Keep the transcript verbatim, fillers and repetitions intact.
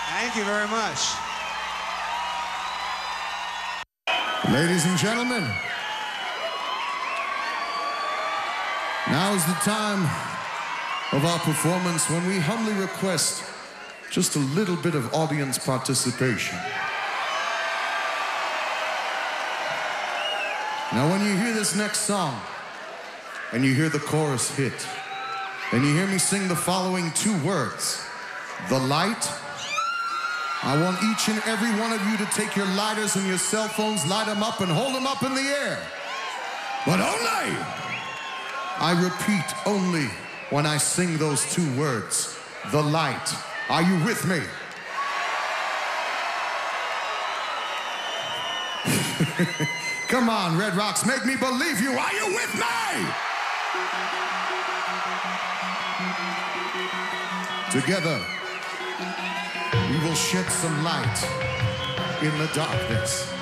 Thank you very much. Ladies and gentlemen, now is the time of our performance when we humbly request just a little bit of audience participation. Now, when you hear this next song, and you hear the chorus hit, and you hear me sing the following two words, the light, I want each and every one of you to take your lighters and your cell phones, light them up and hold them up in the air. But only, I repeat, only when I sing those two words, the light. Are you with me? Come on, Red Rocks, make me believe you. Are you with me? Together, we will shed some light in the darkness.